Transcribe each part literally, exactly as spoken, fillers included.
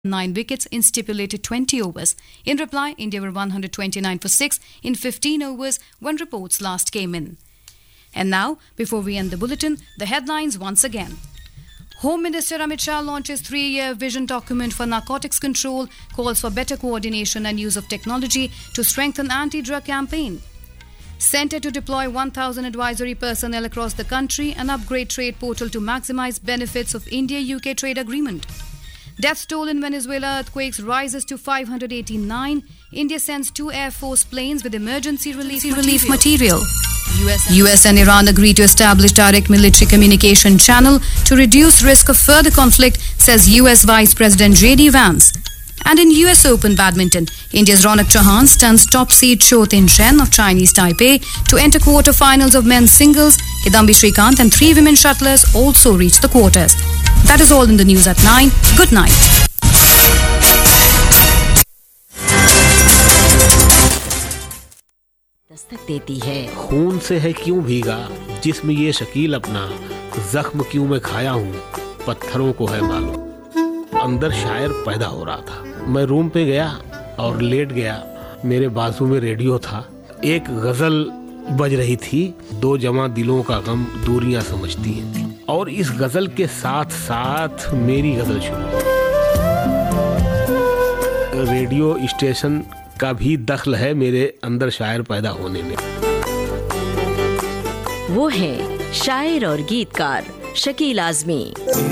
nine wickets in stipulated twenty overs. In reply, India were one hundred twenty-nine for six in fifteen overs when reports last came in. And now, before we end the bulletin, the headlines once again. Home Minister Amit Shah launches three-year vision document for narcotics control, calls for better coordination and use of technology to strengthen anti-drug campaign. Centre to deploy one thousand advisory personnel across the country and upgrade trade portal to maximise benefits of India-U K trade agreement. Death toll in Venezuela earthquakes rises to five hundred eighty-nine. India sends two Air Force planes with emergency relief, relief material. U S, U S and Iran agree to establish direct military communication channel to reduce risk of further conflict, says U S Vice President J D Vance. And in U S Open badminton, India's Ronak Chauhan stuns top seed Chou Tin-shen of Chinese Taipei to enter quarter-finals of men's singles. Kidambi Srikanth and three women shuttlers also reached the quarters. That is all in the news at nine. Good night. Dastak देती है। खून से है क्यों भीगा जिस्म ये शकील अपना, जख्म क्यों मैं खाया हूँ पत्थरों को है मालूम। अंदर शायर पैदा हो रहा था। मैं रूम पे गया और लेट गया। मेरे बाजू में रेडियो था। एक गजल बज रही थी, दो जवां दिलों का गम दूरियां समझती हैं। और इस गजल के साथ साथ मेरी गजल शुरू। रेडियो स्टेशन का भी दखल है मेरे अंदर शायर पैदा होने में। वो है शायर और गीतकार शकील आजमी।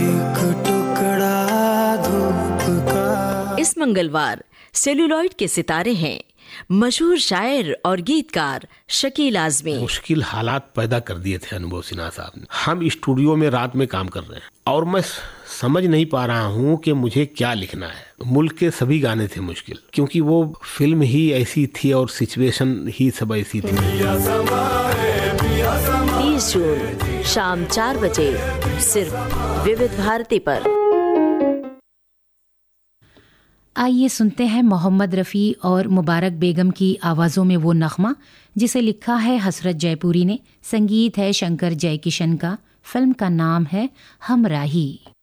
इस मंगलवार सेलुलॉइड के सितारे हैं मशहूर शायर और गीतकार शकील आजमी। मुश्किल हालात पैदा कर दिए थे अनुभव सिन्हा साहब ने। हम स्टूडियो में रात में काम कर रहे हैं और मैं समझ नहीं पा रहा हूँ कि मुझे क्या लिखना है। मुल्क के सभी गाने थे मुश्किल, क्योंकि वो फिल्म ही ऐसी थी और सिचुएशन ही सब ऐसी थी। तीस जून शाम चार बजे सिर्फ विविध भारती पर। आइए सुनते हैं मोहम्मद रफ़ी और मुबारक बेगम की आवाज़ों में वो नग़मा जिसे लिखा है हसरत जयपुरी ने। संगीत है शंकर जयकिशन का। फिल्म का नाम है हमराही।